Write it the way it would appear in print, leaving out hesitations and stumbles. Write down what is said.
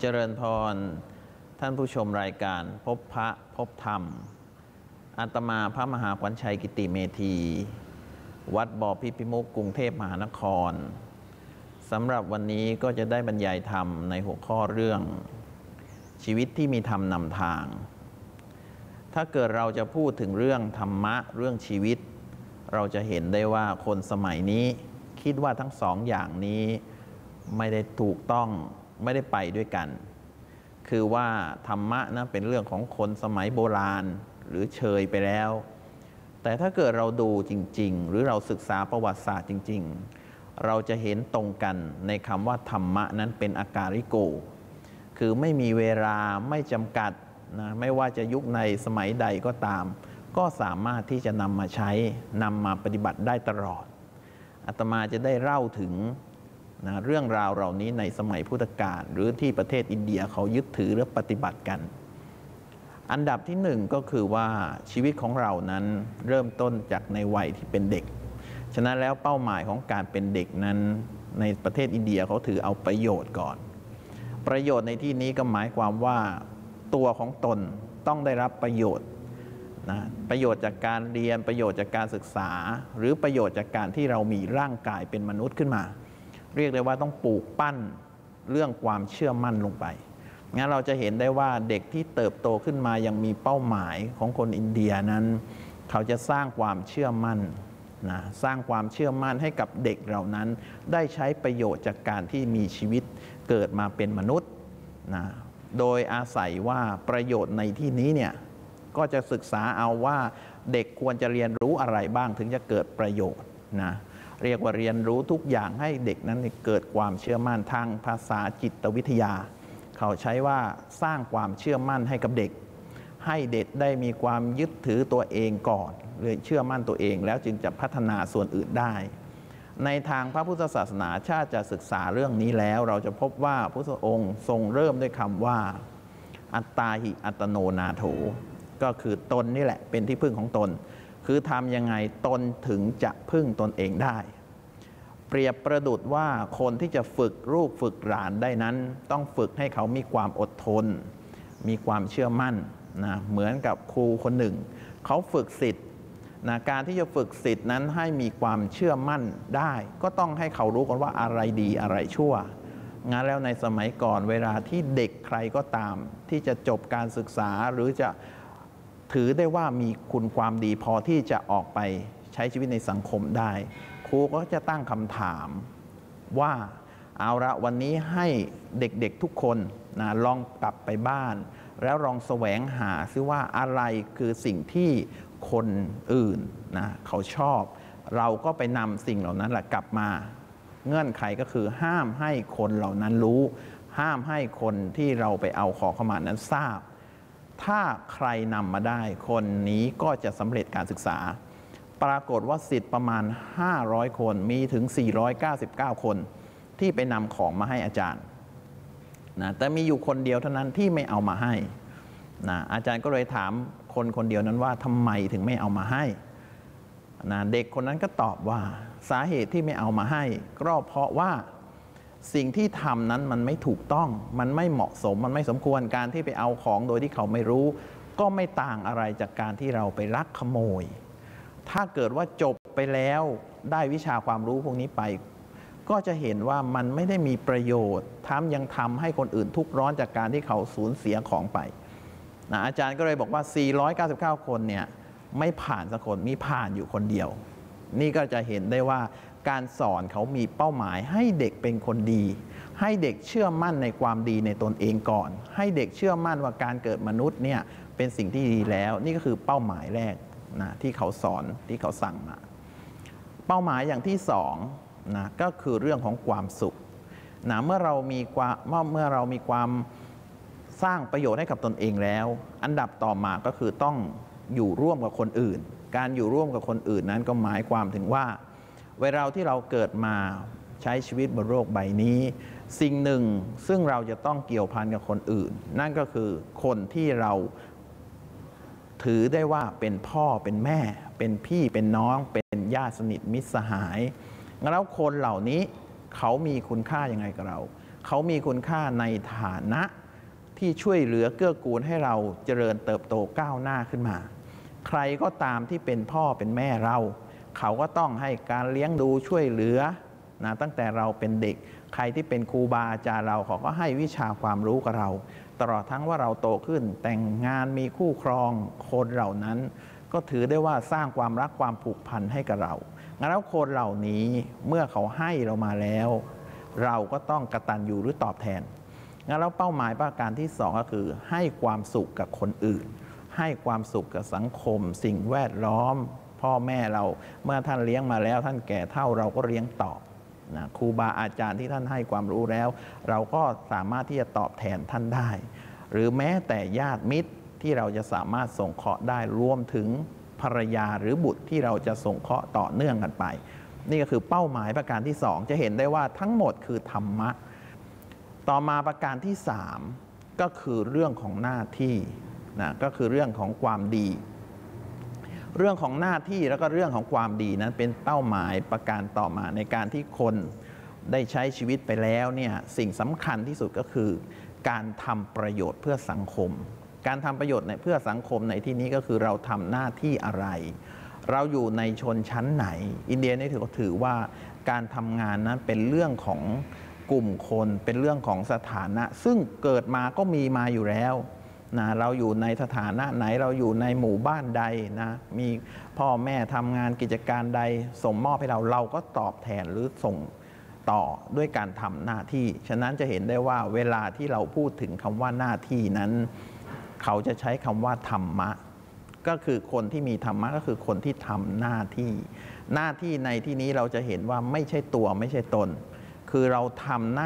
จริญพรท่านผู้ชมรายการพบพระพบธรรมอาตมาพระมหาขวัญชัยกิติเมธีวัดบ่อพิพิมุขกรุงเทพมหานครสำหรับวันนี้ก็จะได้บรรยายธรรมในหัวข้อเรื่องชีวิตที่มีธรรมนำทางถ้าเกิดเราจะพูดถึงเรื่องธรรมะเรื่องชีวิตเราจะเห็นได้ว่าคนสมัยนี้คิดว่าทั้งสองอย่างนี้ไม่ได้ถูกต้องไม่ได้ไปด้วยกันคือว่าธรรมะนะเป็นเรื่องของคนสมัยโบราณหรือเชยไปแล้วแต่ถ้าเกิดเราดูจริงๆหรือเราศึกษาประวัติศาสตร์จริงๆเราจะเห็นตรงกันในคำว่าธรรมะนั้นเป็นอาการิโกคือไม่มีเวลาไม่จำกัดนะไม่ว่าจะยุคในสมัยใดก็ตามก็สามารถที่จะนำมาใช้นำมาปฏิบัติได้ตลอดอาตมาจะได้เล่าถึงนะเรื่องราวเหล่านี้ในสมัยพุทธกาลหรือที่ประเทศอินเดียเขายึดถือและปฏิบัติกันอันดับที่หนึ่งก็คือว่าชีวิตของเรานั้นเริ่มต้นจากในวัยที่เป็นเด็กฉะนั้นแล้วเป้าหมายของการเป็นเด็กนั้นในประเทศอินเดียเขาถือเอาประโยชน์ก่อนประโยชน์ในที่นี้ก็หมายความว่าตัวของตนต้องได้รับประโยชน์นะประโยชน์จากการเรียนประโยชน์จากการศึกษาหรือประโยชน์จากการที่เรามีร่างกายเป็นมนุษย์ขึ้นมาเรียกได้ว่าต้องปลูกปั้นเรื่องความเชื่อมั่นลงไปงั้นเราจะเห็นได้ว่าเด็กที่เติบโตขึ้นมายังมีเป้าหมายของคนอินเดียนั้นเขาจะสร้างความเชื่อมั่นนะสร้างความเชื่อมั่นให้กับเด็กเหล่านั้นได้ใช้ประโยชน์จากการที่มีชีวิตเกิดมาเป็นมนุษย์นะโดยอาศัยว่าประโยชน์ในที่นี้เนี่ยก็จะศึกษาเอาว่าเด็กควรจะเรียนรู้อะไรบ้างถึงจะเกิดประโยชน์นะเรียกว่าเรียนรู้ทุกอย่างให้เด็กนั้นเกิดความเชื่อมั่นทางภาษาจิตวิทยาเขาใช้ว่าสร้างความเชื่อมั่นให้กับเด็กให้เด็กได้มีความยึดถือตัวเองก่อนหรือเชื่อมั่นตัวเองแล้วจึงจะพัฒนาส่วนอื่นได้ในทางพระพุทธศาสนาชาติจะศึกษาเรื่องนี้แล้วเราจะพบว่าพระพุทธองค์ทรงเริ่มด้วยคำว่าอัตตาหิอัตโนนาโถก็คือตนนี่แหละเป็นที่พึ่งของตนคือทำยังไงตนถึงจะพึ่งตนเองได้เปรียบประดุจว่าคนที่จะฝึกลูกฝึกหลานได้นั้นต้องฝึกให้เขามีความอดทนมีความเชื่อมั่นนะเหมือนกับครูคนหนึ่งเขาฝึกศิษย์นะการที่จะฝึกศิษย์นั้นให้มีความเชื่อมั่นได้ก็ต้องให้เขารู้กันว่าอะไรดีอะไรชั่วงั้นแล้วในสมัยก่อนเวลาที่เด็กใครก็ตามที่จะจบการศึกษาหรือจะถือได้ว่ามีคุณความดีพอที่จะออกไปใช้ชีวิตในสังคมได้ครูก็จะตั้งคำถามว่าเอาละวันนี้ให้เด็กๆทุกคนนะลองกลับไปบ้านแล้วลองแสวงหาซิว่าอะไรคือสิ่งที่คนอื่นนะเขาชอบเราก็ไปนำสิ่งเหล่านั้นแหละกลับมาเงื่อนไขก็คือห้ามให้คนเหล่านั้นรู้ห้ามให้คนที่เราไปเอาขอเข้ามานั้นทราบถ้าใครนำมาได้คนนี้ก็จะสำเร็จการศึกษาปรากฏว่าศิษย์ประมาณ500คนมีถึง499คนที่ไปนำของมาให้อาจารย์นะแต่มีอยู่คนเดียวเท่านั้นที่ไม่เอามาให้นะอาจารย์ก็เลยถามคนคนเดียวนั้นว่าทำไมถึงไม่เอามาให้นะเด็กคนนั้นก็ตอบว่าสาเหตุที่ไม่เอามาให้ก็เพราะว่าสิ่งที่ทำนั้นมันไม่ถูกต้องมันไม่เหมาะสมมันไม่สมควรการที่ไปเอาของโดยที่เขาไม่รู้ก็ไม่ต่างอะไรจากการที่เราไปลักขโมยถ้าเกิดว่าจบไปแล้วได้วิชาความรู้พวกนี้ไปก็จะเห็นว่ามันไม่ได้มีประโยชน์ยังทำให้คนอื่นทุกข์ร้อนจากการที่เขาสูญเสียของไปนะอาจารย์ก็เลยบอกว่า499คนเนี่ยไม่ผ่านสักคนมีผ่านอยู่คนเดียวนี่ก็จะเห็นได้ว่าการสอนเขามีเป้าหมายให้เด็กเป็นคนดีให้เด็กเชื่อมั่นในความดีในตนเองก่อนให้เด็กเชื่อมั่นว่าการเกิดมนุษย์เนี่ยเป็นสิ่งที่ดีแล้วนี่ก็คือเป้าหมายแรกนะที่เขาสอนที่เขาสั่งมาเป้าหมายอย่างที่สองนะก็คือเรื่องของความสุขนะเมื่อเรามีความสร้างประโยชน์ให้กับตนเองแล้วอันดับต่อมาก็คือต้องอยู่ร่วมกับคนอื่นการอยู่ร่วมกับคนอื่นนั้นก็หมายความถึงว่าเวลาที่เราเกิดมาใช้ชีวิตบนโลกใบนี้สิ่งหนึ่งซึ่งเราจะต้องเกี่ยวพันกับคนอื่นนั่นก็คือคนที่เราถือได้ว่าเป็นพ่อเป็นแม่เป็นพี่เป็นน้องเป็นญาติสนิทมิตรสหายแล้วคนเหล่านี้เขามีคุณค่ายังไงกับเราเขามีคุณค่าในฐานะที่ช่วยเหลือเกื้อกูลให้เราเจริญเติบโตก้าวหน้าขึ้นมาใครก็ตามที่เป็นพ่อเป็นแม่เราเขาก็ต้องให้การเลี้ยงดูช่วยเหลือนะตั้งแต่เราเป็นเด็กใครที่เป็นครูบาอาจารย์เราเขาก็ให้วิชาความรู้กับเราตลอดทั้งว่าเราโตขึ้นแต่งงานมีคู่ครองคนเหล่านั้นก็ถือได้ว่าสร้างความรักความผูกพันให้กับเรางั้นแล้วคนเหล่านี้เมื่อเขาให้เรามาแล้วเราก็ต้องกตัญญูหรือตอบแทนงั้นแล้วเป้าหมายประการที่2ก็คือให้ความสุขกับคนอื่นให้ความสุขกับสังคมสิ่งแวดล้อมพ่อแม่เราเมื่อท่านเลี้ยงมาแล้วท่านแก่เฒ่าเราก็เลี้ยงตอบนะครูบาอาจารย์ที่ท่านให้ความรู้แล้วเราก็สามารถที่จะตอบแทนท่านได้หรือแม้แต่ญาติมิตรที่เราจะสามารถส่งเคราะห์ได้รวมถึงภรรยาหรือบุตรที่เราจะส่งเคราะห์ต่อเนื่องกันไปนี่ก็คือเป้าหมายประการที่2จะเห็นได้ว่าทั้งหมดคือธรรมะต่อมาประการที่3ก็คือเรื่องของหน้าที่นะก็คือเรื่องของความดีเรื่องของหน้าที่แล้วก็เรื่องของความดีนั้นเป็นเป้าหมายประการต่อมาในการที่คนได้ใช้ชีวิตไปแล้วเนี่ยสิ่งสำคัญที่สุดก็คือการทำประโยชน์เพื่อสังคมการทำประโยชน์เพื่อสังคมในที่นี้ก็คือเราทำหน้าที่อะไรเราอยู่ในชนชั้นไหนอินเดียนี่ถือว่าการทำงานนั้นเป็นเรื่องของกลุ่มคนเป็นเรื่องของสถานะซึ่งเกิดมาก็มีมาอยู่แล้วนะเราอยู่ในสถานะไหนเราอยู่ในหมู่บ้านใดนะมีพ่อแม่ทำงานกิจการใดส่งมอบให้เราก็ตอบแทนหรือส่งต่อด้วยการทำหน้าที่ฉะนั้นจะเห็นได้ว่าเวลาที่เราพูดถึงคำว่าหน้าที่นั้นเขาจะใช้คำว่าธรรมะก็คือคนที่มีธรรมะก็คือคนที่ทำหน้าที่ในที่นี้เราจะเห็นว่าไม่ใช่ตัวไม่ใช่ตนคือเราทำหน้า